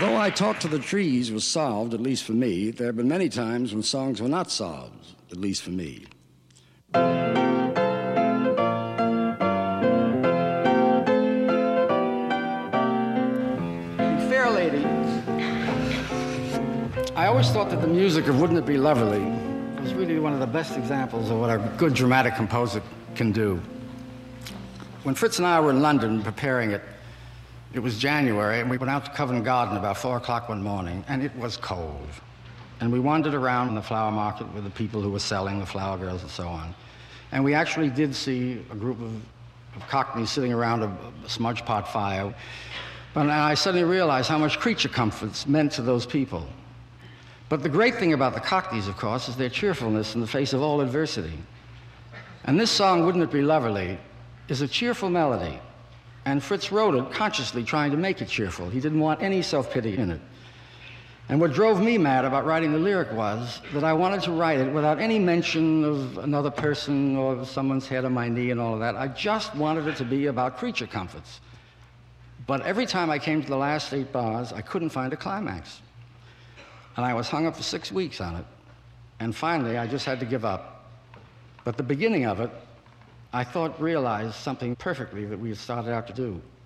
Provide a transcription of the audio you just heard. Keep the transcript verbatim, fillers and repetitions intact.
Although I Talk to the Trees was solved, at least for me, there have been many times when songs were not solved, at least for me. Fair Lady, I always thought that the music of Wouldn't It Be Lovely was really one of the best examples of what a good dramatic composer can do. When Fritz and I were in London preparing it, it was January, and we went out to Covent Garden about four o'clock one morning, and it was cold. And we wandered around in the flower market with the people who were selling, the flower girls and so on. And we actually did see a group of, of cockneys sitting around a, a smudge pot fire. But I suddenly realized how much creature comforts meant to those people. But the great thing about the cockneys, of course, is their cheerfulness in the face of all adversity. And this song, Wouldn't It Be Lovely, is a cheerful melody. And Fritz wrote it consciously trying to make it cheerful. He didn't want any self-pity in it. And what drove me mad about writing the lyric was that I wanted to write it without any mention of another person or someone's head on my knee and all of that. I just wanted it to be about creature comforts. But every time I came to the last eight bars, I couldn't find a climax. And I was hung up for six weeks on it. And finally, I just had to give up. But the beginning of it, I thought realized something perfectly that we had started out to do.